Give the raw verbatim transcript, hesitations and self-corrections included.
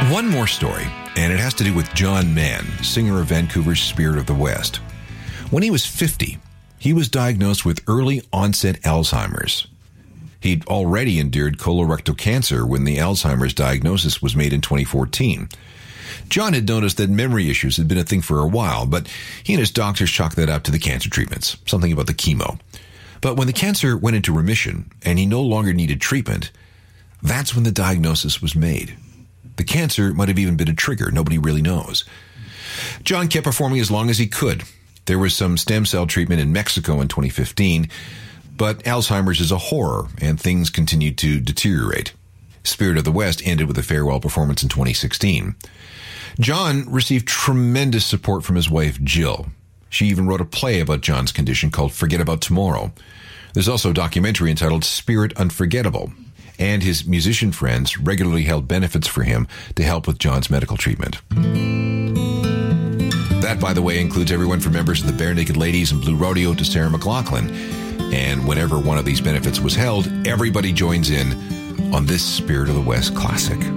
One more story, and it has to do with John Mann, singer of Vancouver's Spirit of the West. When he was fifty, he was diagnosed with early onset Alzheimer's. He'd already endured colorectal cancer when the Alzheimer's diagnosis was made in twenty fourteen. John had noticed that memory issues had been a thing for a while, but he and his doctors chalked that up to the cancer treatments, something about the chemo. But when the cancer went into remission and he no longer needed treatment, that's when the diagnosis was made. The cancer might have even been a trigger. Nobody really knows. John kept performing as long as he could. There was some stem cell treatment in Mexico in twenty fifteen, but Alzheimer's is a horror, and things continued to deteriorate. Spirit of the West ended with a farewell performance in twenty sixteen. John received tremendous support from his wife, Jill. She even wrote a play about John's condition called Forget About Tomorrow. There's also a documentary entitled Spirit Unforgettable, and his musician friends regularly held benefits for him to help with John's medical treatment. That, by the way, includes everyone from members of the Bare Naked Ladies and Blue Rodeo to Sarah McLachlan. And whenever one of these benefits was held, everybody joins in on this Spirit of the West classic.